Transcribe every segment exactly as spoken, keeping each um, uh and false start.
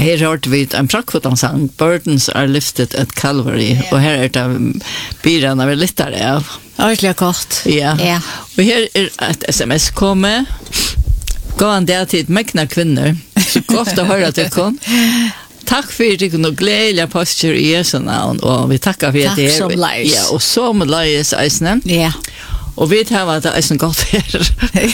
här hörde vi en prakkvotansang, Burdens are lifted at Calvary, ja. Och här är det byrån av litare av. Ordentligt gott. Ja. Ja. Och här är ett sms kommer. Gå en del till mäkna kvinnor. Så gott att höra till kon. Tack för att du kunde glädja posture i Jesu namn, och vi tackar för att det är. Tack som lejs. Ja, och som lejs eisne. Ja. Och vi tar att det är så gott här.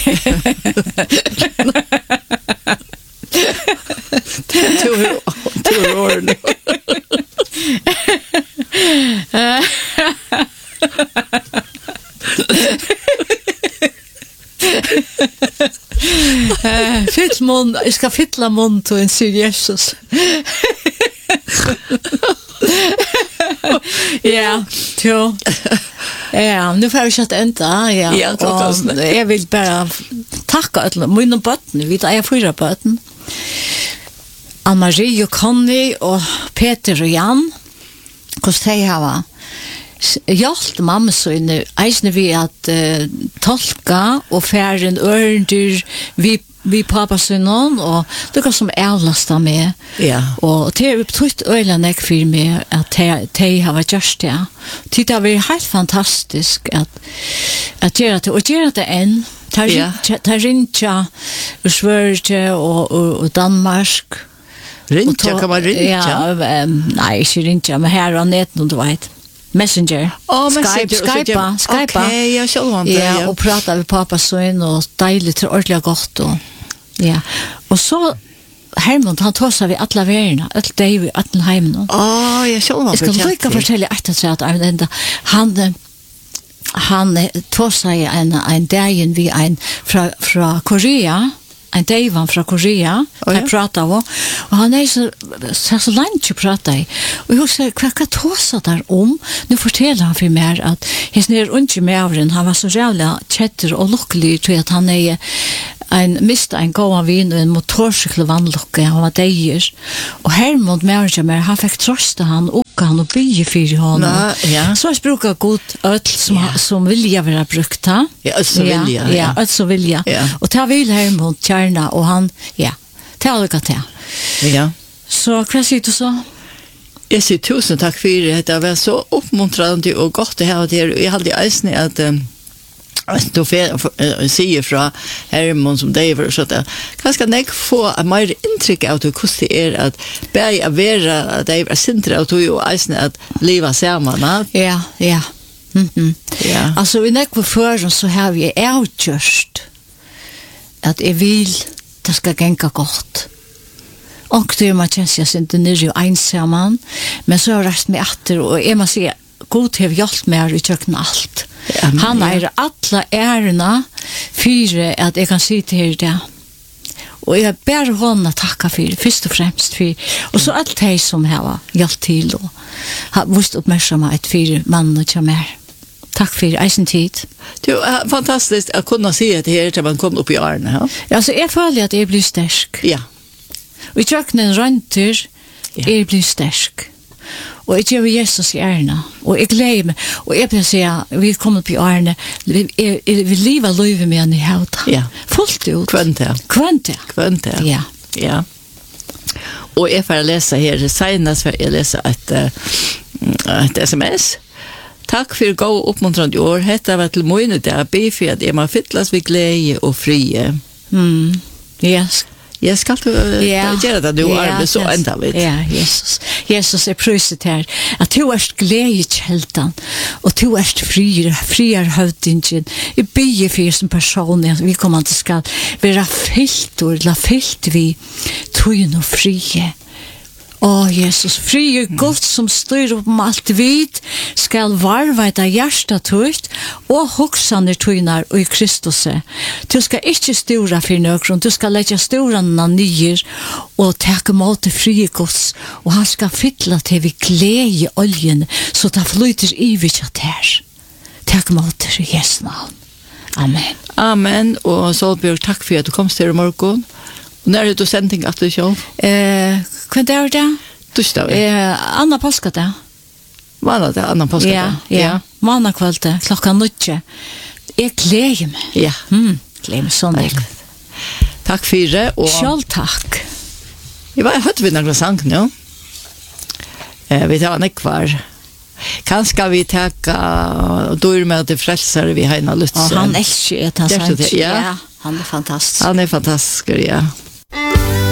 Tur tur år nu. Fyll mun, jag ska fylla mun till en syr Jesus. Ja, jo. Ja, nu får jag chatta ända, ja. Ja, och jag vill bara tacka alla mina barn, vi är fyra barn. Ann-Marie och Conny och Peter och Jan. Kost hej hava. Hjälpt mamma så inne, eisne vi att uh, tolka och färden örndyr vi vi pappa synon och det går som ärlasta med. Ja. Och det är upptryckt öjlanek för mig att de har varit just det. Det har varit helt fantastiskt att att göra det och göra det än. Ta rinja ur Sverige och, och, och Danmark. Rinja kan man rinja? Ja, um, nej, inte rinja, men här har nätet, du vet. Messenger. Oh, Skype, Skype, Skype. Okej, jag känner det. Ja, och prata med pappa son och dejligt och ordentligt gott och ja. Och så Hermund, han tog sig vid alla världarna, allt det vi alla hemmen. Åh, jag känner det. Jag ska lika fortälja att säga att han han tog sig en en dagen vi en från från Korea. En Davan från Korea, oh, ja. Jag pratar om, och han är så, så, så långt att prata i. Och jag säger, vad kan tåsa där om? Nu fortäller han för mig att hans nere under med han var så jävla kätter och lycklig till att han är en mista en gåan vin och en motorcykel vannlocka, han var dejer. Och Hermund med mig, han fick trösta han och han och bygge för honom. Ja. Så jag brukar god öll som, ja. Som vilja vara brukta. Ja, öll som vilja. Ja, ja, öll som vilja. Ja. Och det vill Hermund kärna och han, ja, det är lycka till. Ja. Så vad säger du så? Jag säger tusen tack för det. Det var så uppmuntrande och gott det här. Jag hade eisne att um, du säger från Hermund som David så att ganska nek få mer intryck av hur det är att börja vara David sintra och tog och eisne att leva samman. Ja, ja. Mm-hmm. Ja. Alltså vi nek på förrän så har vi outjust att jag vill det ska gänga gott. Och det är man känns jag inte nere och ensamman, men så har jag rätt med efter och jag måste säga God har hjälpt mig i köken allt. Ja, han är alla ärena för att jag kan se till det. Och jag ber honom tacka för det, först och främst för. Och så allt det som har hjälpt till och har visst uppmärksamhet för mannen och mer. Tack för eisen tid. Det är fantastiskt att kunna se det här när man kommer upp i åren. Ja? Alltså jag följer att jag blir stark. Ja. Och jag köken en röntur, jag blir stark. Och jag gör Jesus i ärna. Och jag gleder mig. Och jag vill säga, vi kommer på ärna. Vi, vi, vi lever livet med en i hauta. Ja. Fullt ut. Kvönta. Kvönta. Kvönta. Ja. Ja. Och jag får läsa här, senast får jag läsa ett, uh, ett sms. Tack för gå uppmuntrande år. Hetta var till möjligt att be för att jag må fytlas vid glädje och frie. Mm. Yes. Jag ska uh, yeah. göra det du yeah, arbetar så ända vid. Ja, yeah, Jesus. Jesus är pröjset här. Att du är glädjekältan och du är friare, friare hövdingen. Jag ber för som person att vi kommer att ska vara fyllt och la fyllt vi trön och frie. Åh, Jesus, fri och gott som styr upp om allt vid skal varvaita hjärsta tøyt og hoksaner tøynar og i Kristus. Du skal ikke stora for nøkron, du skal letja storanna nyer og teke måte fri gods, og han skal fytla til vi glede i oljen, så det flyter i vi kjatt her. Teke måte i Jesu navn. Amen. Amen, og Solbjørg, takk for at du kom til i morgen. När är du sändning att du själv? Eh, kvant är det? Torsdag. Eh, Anna påskata. Vad det Anna påskata? Ja, ja. ja. Måndag kväll klockan nio. Jag gläder mig. Ja. Mm, gläder mig så mycket. Tack för det och själv tack. Jag var hört vi några sang nu. Eh vi tar en kvar. Kanske vi tacka dör med det frälsare vi har en lust. Och han älskar det han ja. ja, han är fantastisk. Han är fantastisk, ja.